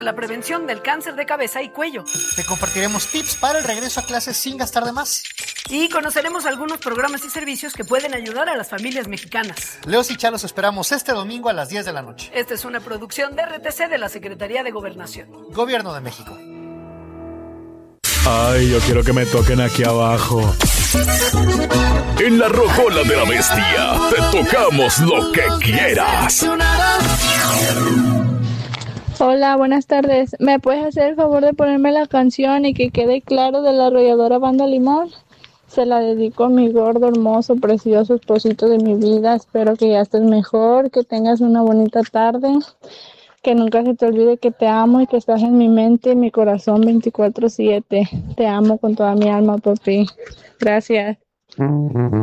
la prevención del cáncer de cabeza y cuello. Te compartiremos tips para el regreso a clases sin gastar de más. Y conoceremos algunos programas y servicios que pueden ayudar a las familias mexicanas. Leos y Cha los esperamos este domingo a las 10 de la noche. Esta es una producción de RTC de la Secretaría de Gobernación. Gobierno de México. Ay, yo quiero que me toquen aquí abajo. En la Rocola de la Bestia te tocamos lo que quieras. Hola, buenas tardes. ¿Me puedes hacer el favor de ponerme la canción y que quede claro de la arrolladora Banda Limón? Se la dedico a mi gordo, hermoso, precioso esposito de mi vida. Espero que ya estés mejor, que tengas una bonita tarde, que nunca se te olvide que te amo y que estás en mi mente y mi corazón 24/7. Te amo con toda mi alma, papi. Gracias.